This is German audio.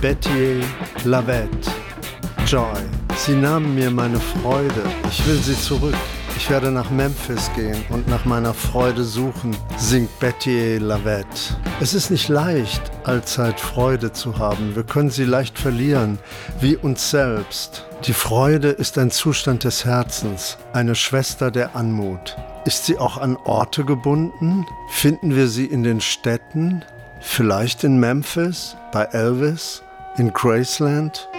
Betty Lavette, Joy. Sie nahmen mir meine Freude, ich will sie zurück. Ich werde nach Memphis gehen und nach meiner Freude suchen, singt Betty Lavette. Es ist nicht leicht, allzeit Freude zu haben. Wir können sie leicht verlieren, wie uns selbst. Die Freude ist ein Zustand des Herzens, eine Schwester der Anmut. Ist sie auch an Orte gebunden? Finden wir sie in den Städten? Vielleicht in Memphis, bei Elvis, in Graceland?